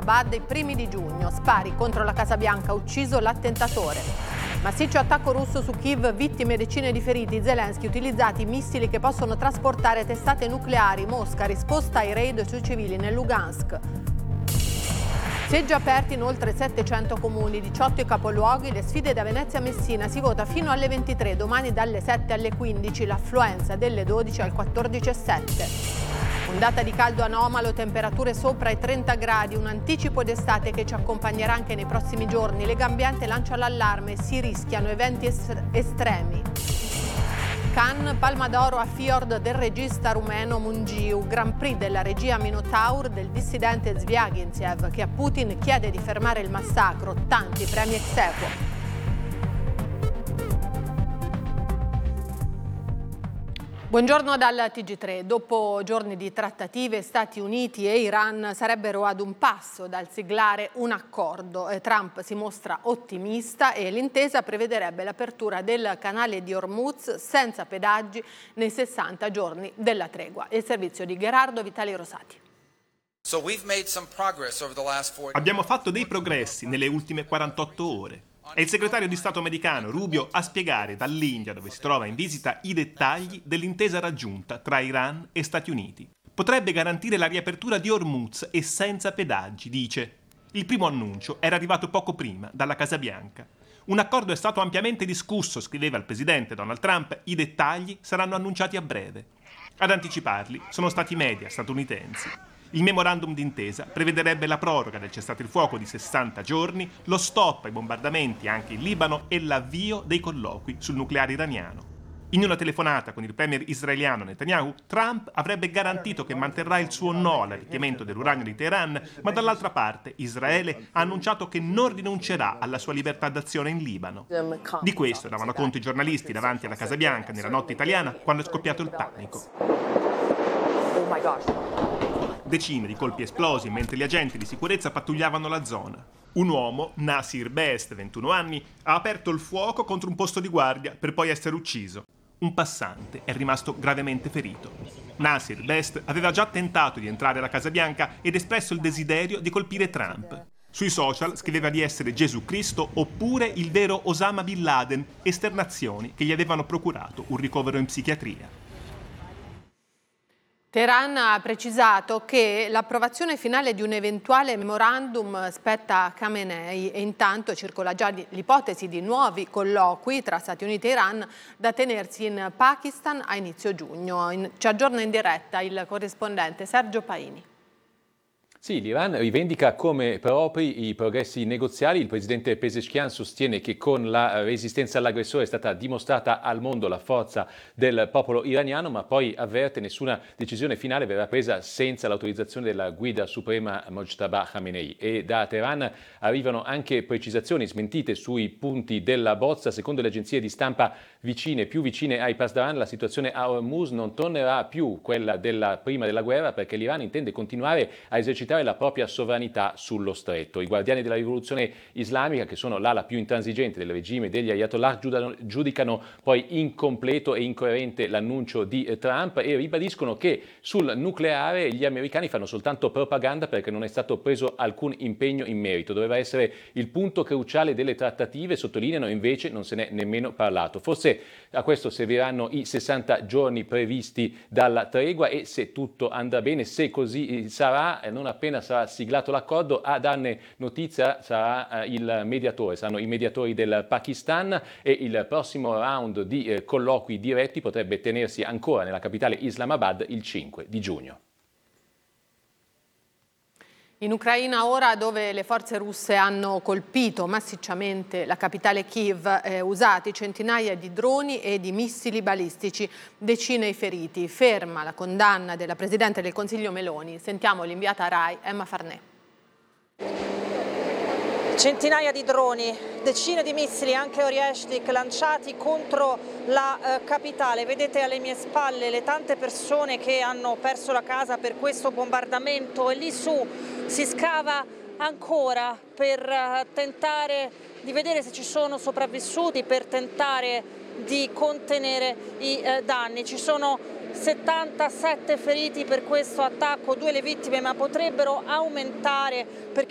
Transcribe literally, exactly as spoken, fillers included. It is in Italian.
Islamabad i primi di giugno. Spari contro la Casa Bianca, ucciso l'attentatore. Massiccio attacco russo su Kiev, vittime e decine di feriti. Zelensky, utilizzati missili che possono trasportare testate nucleari. Mosca, risposta ai raid sui civili nel Lugansk. Seggi aperti in oltre settecento comuni, diciotto i capoluoghi, le sfide da Venezia a Messina. Si vota fino alle ventitré, domani dalle sette alle quindici, l'affluenza delle dodici al quattordici e sette. Ondata di caldo anomalo, temperature sopra i trenta gradi, un anticipo d'estate che ci accompagnerà anche nei prossimi giorni. Legambiente lancia l'allarme, si rischiano eventi est- estremi. Cannes, Palma d'Oro a Fjord del regista rumeno Mungiu, Grand Prix della regia Minotaur del dissidente Zviagintsev, che a Putin chiede di fermare il massacro, tanti premi ex aequo. Buongiorno dal T G tre. Dopo giorni di trattative, Stati Uniti e Iran sarebbero ad un passo dal siglare un accordo. Trump si mostra ottimista e l'intesa prevederebbe l'apertura del canale di Hormuz senza pedaggi nei sessanta giorni della tregua. Il servizio di Gerardo Vitali Rosati. Abbiamo fatto dei progressi nelle ultime quarantotto ore. È il segretario di Stato americano Rubio a spiegare dall'India, dove si trova in visita, i dettagli dell'intesa raggiunta tra Iran e Stati Uniti. Potrebbe garantire la riapertura di Hormuz e senza pedaggi, dice. Il primo annuncio era arrivato poco prima, dalla Casa Bianca. Un accordo è stato ampiamente discusso, scriveva il presidente Donald Trump, i dettagli saranno annunciati a breve. Ad anticiparli sono stati i media statunitensi. Il memorandum d'intesa prevederebbe la proroga del cessate il fuoco di sessanta giorni, lo stop ai bombardamenti anche in Libano e l'avvio dei colloqui sul nucleare iraniano. In una telefonata con il premier israeliano Netanyahu, Trump avrebbe garantito che manterrà il suo no all'arricchimento dell'uranio di Teheran, ma dall'altra parte Israele ha annunciato che non rinuncerà alla sua libertà d'azione in Libano. Di questo davano conto i giornalisti davanti alla Casa Bianca nella notte italiana, quando è scoppiato il panico. Oh my gosh. Decine di colpi esplosi mentre gli agenti di sicurezza pattugliavano la zona. Un uomo, Nasir Best, ventuno anni, ha aperto il fuoco contro un posto di guardia per poi essere ucciso. Un passante è rimasto gravemente ferito. Nasir Best aveva già tentato di entrare alla Casa Bianca ed espresso il desiderio di colpire Trump. Sui social scriveva di essere Gesù Cristo oppure il vero Osama Bin Laden, esternazioni che gli avevano procurato un ricovero in psichiatria. Teheran ha precisato che l'approvazione finale di un eventuale memorandum spetta a Khamenei e intanto circola già l'ipotesi di nuovi colloqui tra Stati Uniti e Iran da tenersi in Pakistan a inizio giugno. In, ci aggiorna in diretta il corrispondente Sergio Paini. Sì, l'Iran rivendica come propri i progressi negoziali. Il presidente Pezeshkian sostiene che con la resistenza all'aggressore è stata dimostrata al mondo la forza del popolo iraniano, ma poi avverte nessuna decisione finale verrà presa senza l'autorizzazione della guida suprema Mojtaba Khamenei. E da Teheran arrivano anche precisazioni smentite sui punti della bozza. Secondo le agenzie di stampa vicine, più vicine ai Pasdaran, la situazione a Hormuz non tornerà più quella della prima della guerra, perché l'Iran intende continuare a esercitare la propria sovranità sullo stretto. I guardiani della rivoluzione islamica, che sono l'ala più intransigente del regime degli ayatollah, giudicano poi incompleto e incoerente l'annuncio di Trump e ribadiscono che sul nucleare gli americani fanno soltanto propaganda perché non è stato preso alcun impegno in merito. Doveva essere il punto cruciale delle trattative, sottolineano, invece non se n'è nemmeno parlato. Forse a questo serviranno i sessanta giorni previsti dalla tregua e se tutto andrà bene, se così sarà, non appena sarà siglato l'accordo, a darne notizia sarà eh, il mediatore, saranno i mediatori del Pakistan e il prossimo round di eh, colloqui diretti potrebbe tenersi ancora nella capitale Islamabad il cinque di giugno. In Ucraina ora, dove le forze russe hanno colpito massicciamente la capitale Kiev, eh, usati centinaia di droni e di missili balistici, decine i feriti. Ferma la condanna della Presidente del Consiglio Meloni. Sentiamo l'inviata Rai Emma Farnè. Centinaia di droni, decine di missili, anche Oryeshnik, lanciati contro la eh, capitale. Vedete alle mie spalle le tante persone che hanno perso la casa per questo bombardamento e lì su si scava ancora per eh, tentare di vedere se ci sono sopravvissuti, per tentare di contenere i eh, danni. Ci sono settantasette feriti per questo attacco, due le vittime, ma potrebbero aumentare perché